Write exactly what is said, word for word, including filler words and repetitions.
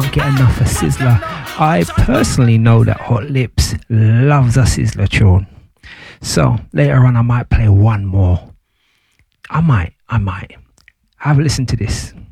can't get enough of Sizzler. I personally know that Hot Lips loves a Sizzler tune. So later on I might play one more. I might, I might. Have a listen to this.